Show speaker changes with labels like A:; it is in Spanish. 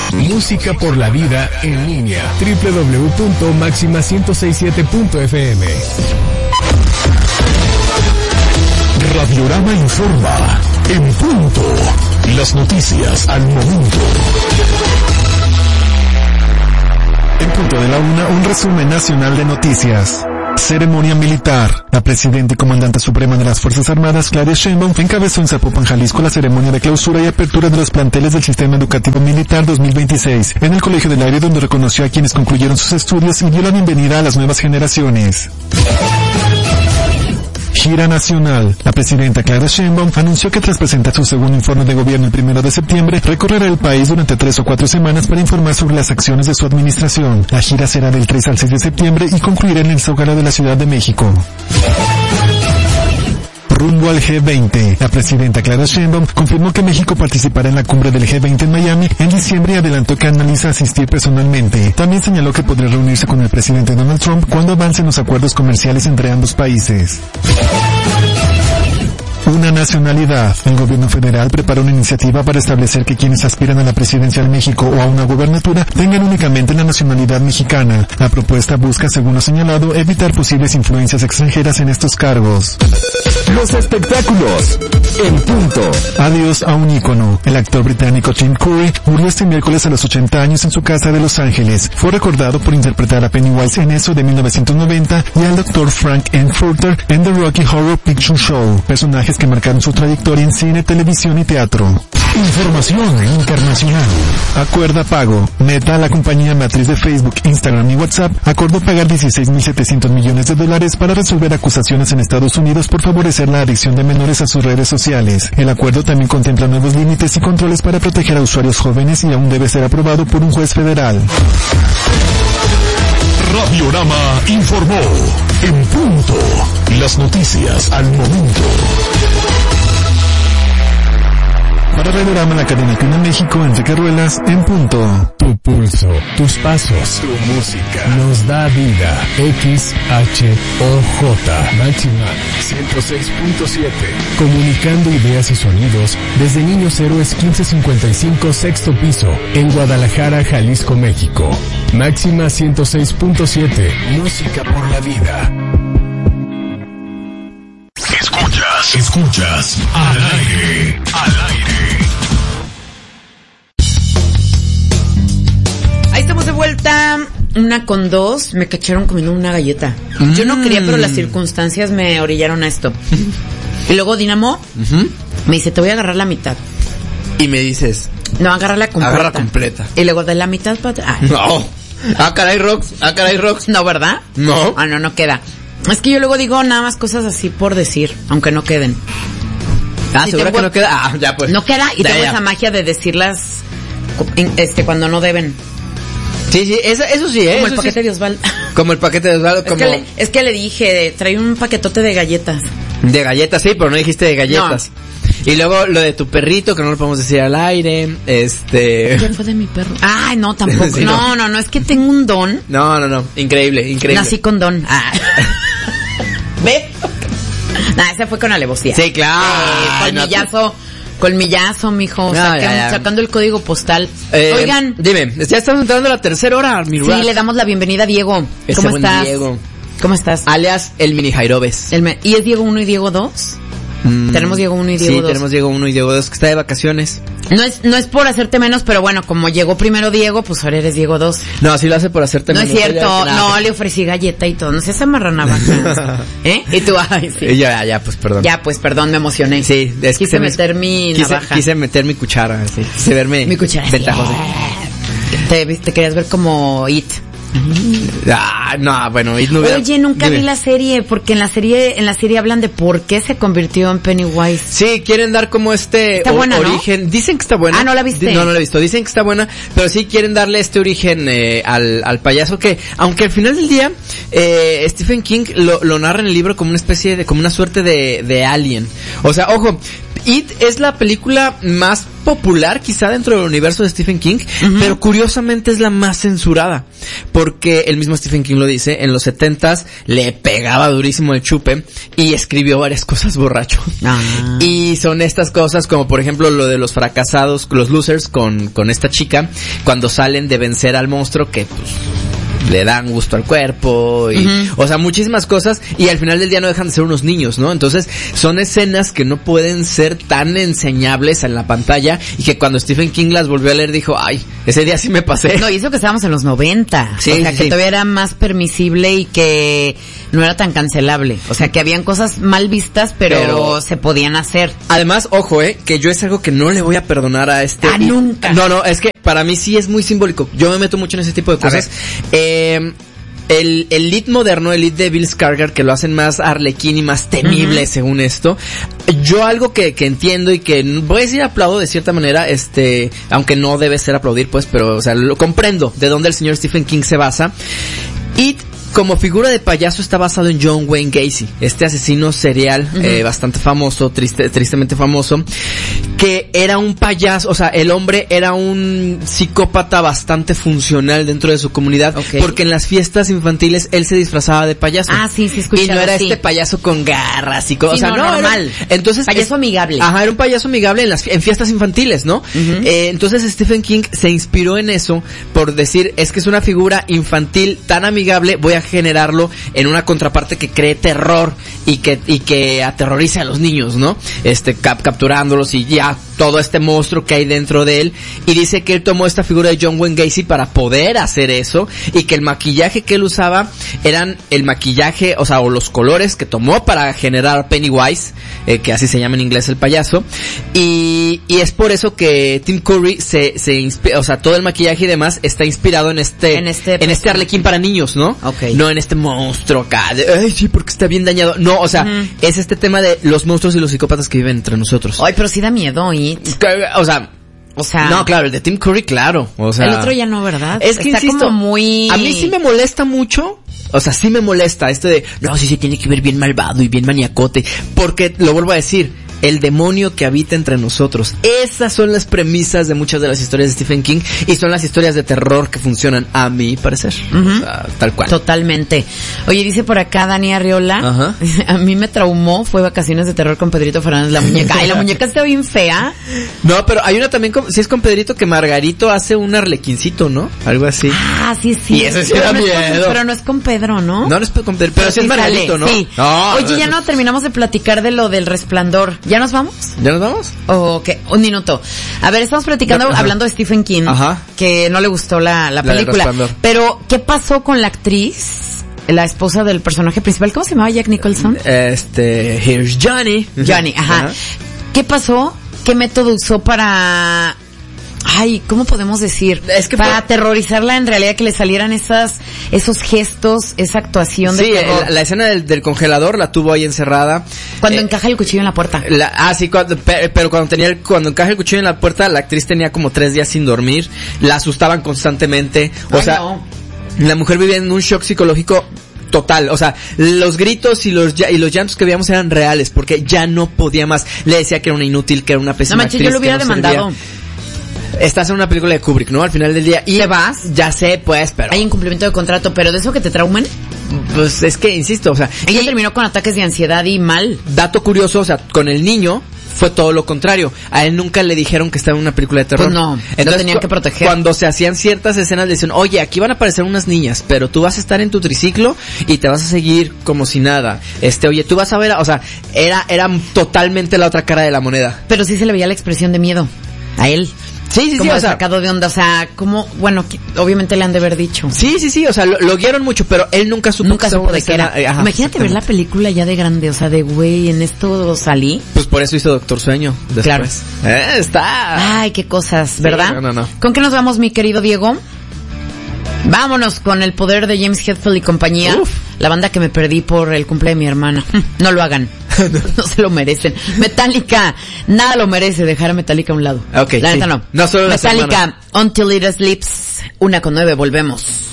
A: Música por la vida en línea. www.maxima1067.fm.
B: Radiorama informa en punto. Las noticias al momento.
C: En punto de la 1, un resumen nacional de noticias. Ceremonia militar. La presidenta y comandante suprema de las Fuerzas Armadas, Claudia Sheinbaum, encabezó en Zapopan, Jalisco, la ceremonia de clausura y apertura de los planteles del Sistema Educativo Militar 2026, en el Colegio del Aire, donde reconoció a quienes concluyeron sus estudios y dio la bienvenida a las nuevas generaciones. Gira nacional. La presidenta Claudia Sheinbaum anunció que tras presentar su segundo informe de gobierno el 1 de septiembre, recorrerá el país durante 3 o 4 semanas para informar sobre las acciones de su administración. La gira será del 3 al 6 de septiembre y concluirá en el Zócalo de la Ciudad de México. Rumbo al G20. La presidenta Claudia Sheinbaum confirmó que México participará en la cumbre del G20 en Miami en diciembre y adelantó que analiza asistir personalmente. También señaló que podría reunirse con el presidente Donald Trump cuando avancen los acuerdos comerciales entre ambos países. Una nacionalidad. El gobierno federal preparó una iniciativa para establecer que quienes aspiran a la presidencia de México o a una gobernatura tengan únicamente la nacionalidad mexicana. La propuesta busca, según lo señalado, evitar posibles influencias extranjeras en estos cargos.
B: Los espectáculos en punto.
C: Adiós a un ícono. El actor británico Tim Curry murió este miércoles a los 80 años en su casa de Los Ángeles. Fue recordado por interpretar a Pennywise en Eso de 1990 y al Dr. Frank Furter en The Rocky Horror Picture Show, personajes que marcaron su trayectoria en cine, televisión y teatro.
B: Información internacional.
C: Acuerda pago. Meta, la compañía matriz de Facebook, Instagram y WhatsApp, acordó pagar $16.700 millones para resolver acusaciones en Estados Unidos por favorecer la adicción de menores a sus redes sociales. El acuerdo también contempla nuevos límites y controles para proteger a usuarios jóvenes y aún debe ser aprobado por un juez federal.
B: Radiorama informó en punto. Las noticias al momento.
C: Para Radiorama, la cadena que une México, Enrique Ruelas, en punto.
A: Tu pulso, tus pasos, tu música nos da vida. XHOJ Máxima 106.7. Comunicando ideas y sonidos desde Niños Héroes 1555, sexto piso, en Guadalajara, Jalisco, México. Máxima 106.7. Música por la vida.
B: Escuchas al aire.
D: Ahí estamos de vuelta, 1:02, me cacharon comiendo una galleta. Yo no quería, pero las circunstancias me orillaron a esto. Y luego Dinamo me dice, te voy a agarrar la mitad.
E: Y me dices,
D: no, agárrala completa.
E: Agarra completa.
D: Y luego de la mitad para...
E: No. Caray, Rox.
D: No, ¿verdad?
E: No.
D: No queda. Es que yo luego digo nada más cosas así por decir, aunque no queden. Si
E: ¿seguro que no queda? Ya pues.
D: No queda y tengo esa magia de decirlas cuando no deben.
E: Sí, eso sí,
D: Como el paquete de Osvaldo.
E: Como el paquete de Osvaldo, como...
D: Es que le dije, trae un paquetote de galletas.
E: De galletas, sí, pero no dijiste de galletas. No. Y luego lo de tu perrito, que no lo podemos decir al aire,
D: ¿Quién fue de mi perro? Ay, no, tampoco. Sí, no, es que tengo un don.
E: No, increíble.
D: Nací con don. ¿Ve? Ese fue con alevosía.
E: Sí, claro.
D: Colmillazo, mijo. Sacando el código postal. Oigan.
E: Dime, ya estamos entrando a la tercera hora, mi
D: Sí, le damos la bienvenida a Diego. ¿Cómo estás?
E: Diego.
D: ¿Cómo estás?
E: Alias el Mini Jairobes.
D: ¿Y es Diego 1 y Diego 2? Tenemos Diego 1 y Diego 2.
E: Sí, tenemos Diego 1 y Diego 2, que está de vacaciones.
D: No es por hacerte menos, pero bueno, como llegó primero Diego, pues ahora eres Diego 2.
E: No, sí lo hace por hacerte menos.
D: No es cierto, le ofrecí galleta y todo. No seas amarranaba. Y tú, ay, sí.
E: Ya, pues perdón.
D: Ya, pues perdón, me emocioné.
E: Sí, es que
D: quise meter mi navaja.
E: Quise meter mi cuchara, sí. Quise verme
D: mi cuchara.
E: ventajoso.
D: Te querías ver como It.
E: No, bueno,
D: Oye, nunca vi la serie, porque en la serie hablan de por qué se convirtió en Pennywise.
E: Sí, quieren dar como
D: está buena,
E: origen.
D: ¿no?
E: Dicen que está buena.
D: ¿No la viste?
E: No la he visto. Dicen que está buena, pero sí quieren darle este origen al payaso, que aunque al final del día Stephen King lo narra en el libro como una especie de, como una suerte de alien. O sea, ojo, It es la película más popular quizá dentro del universo de Stephen King, pero curiosamente es la más censurada, porque el mismo Stephen King lo dice, en los 70s le pegaba durísimo el chupe y escribió varias cosas borracho. Y son estas cosas como por ejemplo lo de los fracasados, los losers con esta chica, cuando salen de vencer al monstruo que pues le dan gusto al cuerpo y, o sea, muchísimas cosas, y al final del día no dejan de ser unos niños, ¿no? Entonces, son escenas que no pueden ser tan enseñables en la pantalla, y que cuando Stephen King las volvió a leer dijo, ay, ese día sí me pasé.
D: No, y eso que estábamos en los 90.
E: Sí,
D: o sea,
E: sí.
D: que todavía era más permisible y que no era tan cancelable. O sea, que habían cosas mal vistas, pero se podían hacer.
E: Además, ojo, que yo es algo que no le voy a perdonar a este...
D: nunca.
E: No, es que para mí sí es muy simbólico. Yo me meto mucho en ese tipo de cosas. El lead moderno, el lead de Bill Skarsgård, que lo hacen más arlequín y más temible según esto. Yo algo que entiendo y que voy a decir aplaudo de cierta manera, aunque no debe ser aplaudir pues, pero o sea, lo comprendo de dónde el señor Stephen King se basa. It como figura de payaso está basado en John Wayne Gacy, este asesino serial bastante famoso, tristemente famoso, que era un payaso, o sea, el hombre era un psicópata bastante funcional dentro de su comunidad, porque en las fiestas infantiles él se disfrazaba de payaso.
D: Ah, sí, escuché.
E: Y no era este payaso con garras y cosas,
D: sí,
E: o sea, no,
D: normal.
E: Entonces
D: payaso amigable.
E: Ajá, era un payaso amigable en fiestas infantiles, ¿no? Entonces Stephen King se inspiró en eso por decir, es que es una figura infantil tan amigable, voy a generarlo en una contraparte que cree terror y que aterrorice a los niños, ¿no? Capturándolos y ya todo este monstruo que hay dentro de él, y dice que él tomó esta figura de John Wayne Gacy para poder hacer eso, y que el maquillaje que él usaba eran el maquillaje, o sea, o los colores que tomó para generar Pennywise, que así se llama en inglés el payaso, y es por eso que Tim Curry se inspira, o sea, todo el maquillaje y demás está inspirado en este arlequín para niños, ¿no? No en este monstruo acá, ay sí, porque está bien dañado, no, o sea, es este tema de los monstruos y los psicópatas que viven entre nosotros.
D: Ay, pero sí da miedo,
E: o sea, no, claro, el de Tim Curry, claro, o sea,
D: el otro ya no, ¿verdad?
E: Es que
D: está
E: insisto,
D: como muy...
E: a mí sí me molesta mucho, o sea, sí me molesta no, sí se tiene que ver bien malvado y bien maniacote, porque, lo vuelvo a decir, el demonio que habita entre nosotros. Esas son las premisas de muchas de las historias de Stephen King, y son las historias de terror que funcionan a mi parecer. O sea, tal cual.
D: Totalmente. Oye, dice por acá Dani Arriola, a mí me traumó, fue Vacaciones de Terror con Pedrito Fernández, la muñeca. Ay, la muñeca está bien fea.
E: No, pero hay una también, si es con Pedrito, que Margarito hace un arlequincito, ¿no? Algo así.
D: Ah, sí.
E: Y eso sí da miedo.
D: Pero no es con Pedro, ¿no?
E: No es con Pedro, pero sí es Margarito, ¿no?
D: Sí.
E: No,
D: oye, ya no terminamos de platicar de lo del Resplandor. ¿Ya nos vamos?
E: ¿Ya nos vamos?
D: Un minuto. A ver, estamos platicando, hablando de Stephen King, que no le gustó la película. Pero, ¿qué pasó con la actriz, la esposa del personaje principal? ¿Cómo se llamaba? Jack Nicholson.
E: Here's Johnny.
D: Johnny, ¿Qué pasó? ¿Qué método usó para... Ay, ¿cómo podemos decir? Es que para aterrorizarla, en realidad, que le salieran esos gestos, esa actuación de terror.
E: Sí, la escena del congelador la tuvo ahí encerrada.
D: Cuando encaja el cuchillo en la puerta.
E: Sí, pero cuando encaja el cuchillo en la puerta, la actriz tenía como 3 días sin dormir, la asustaban constantemente, la mujer vivía en un shock psicológico total, o sea, los gritos y los llantos que veíamos eran reales, porque ya no podía más. Le decía que era una inútil, que era una pésima actriz.
D: Yo lo hubiera demandado.
E: Estás en una película de Kubrick, ¿no? Al final del día. ¿Y
D: te vas?
E: Ya sé, pues, pero...
D: Hay incumplimiento de contrato, pero de eso que te traumen.
E: Pues es que, insisto, o sea...
D: Ella terminó con ataques de ansiedad y mal.
E: Dato curioso, o sea, con el niño fue todo lo contrario. A él nunca le dijeron que estaba en una película de terror.
D: Pues no, entonces, lo tenían que proteger.
E: Cuando se hacían ciertas escenas le decían, oye, aquí van a aparecer unas niñas, pero tú vas a estar en tu triciclo y te vas a seguir como si nada. Oye, tú vas a ver, o sea, era totalmente la otra cara de la moneda.
D: Pero sí se le veía la expresión de miedo a él.
E: Sí,
D: como o sea, sacado de onda, o sea, como, bueno, obviamente le han de haber dicho.
E: Sí, o sea, lo guiaron mucho, pero él nunca supo
D: de qué era. Imagínate ver la película ya de grande, o sea, de güey, en esto salí.
E: Pues por eso hizo Doctor Sueño después.
D: Claro.
E: Está.
D: Ay, qué cosas, ¿verdad?
E: Sí, no.
D: ¿Con qué nos vamos, mi querido Diego? Vámonos con El Poder de James Hetfield y compañía. La banda que me perdí por el cumple de mi hermana. No lo hagan. No se lo merecen. Metallica, nada lo merece dejar a Metallica a un lado.
E: Okay,
D: la neta no.
E: No solo
D: Metallica, Until It Sleeps, 1:09, volvemos.